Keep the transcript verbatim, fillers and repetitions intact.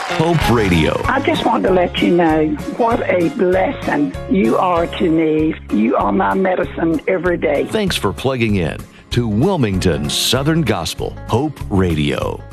Hope Radio. I just want to let you know what a blessing you are to me. You are my medicine every day. Thanks for plugging in to Wilmington Southern Gospel Hope Radio.